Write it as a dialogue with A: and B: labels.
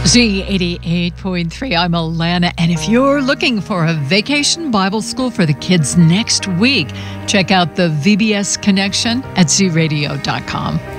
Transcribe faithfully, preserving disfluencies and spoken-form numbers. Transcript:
A: Z eighty-eight point three, I'm Alana, and if you're looking for a vacation Bible school for the kids next week, check out the V B S Connection at z radio dot com.